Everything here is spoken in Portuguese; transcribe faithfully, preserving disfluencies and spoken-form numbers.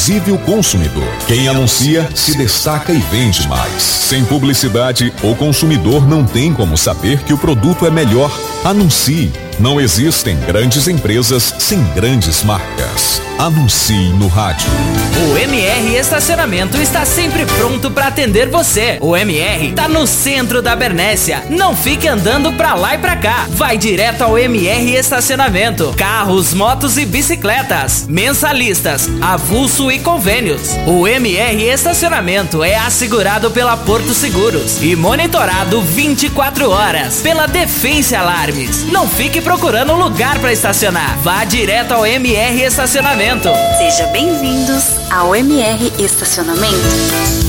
Inclusive o consumidor. Quem anuncia se destaca e vende mais. Sem publicidade, o consumidor não tem como saber que o produto é melhor. Anuncie. Não existem grandes empresas sem grandes marcas. Anuncie no rádio. O M R Estacionamento está sempre pronto para atender você. O M R está no centro da Bernécia. Não fique andando pra lá e pra cá. Vai direto ao M R Estacionamento. Carros, motos e bicicletas. Mensalistas, avulso e convênios. O M R Estacionamento é assegurado pela Porto Seguros e monitorado vinte e quatro horas pela Defense Alarmes. Não fique procurando lugar para estacionar. Vá direto ao M R Estacionamento. Seja bem-vindos ao M R Estacionamento.